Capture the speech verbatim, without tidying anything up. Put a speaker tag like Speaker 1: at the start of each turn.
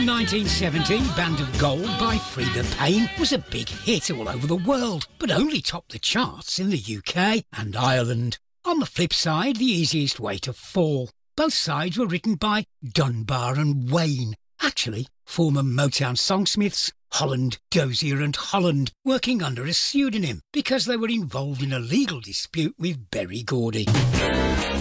Speaker 1: In nineteen seventy, Band of Gold by Freda Payne was a big hit all over the world, but only topped the charts in the U K and Ireland. On the flip side, The Easiest Way to Fall. Both sides were written by Dunbar and Wayne, actually former Motown songsmiths Holland, Dozier and Holland, working under a pseudonym because they were involved in a legal dispute with Berry Gordy.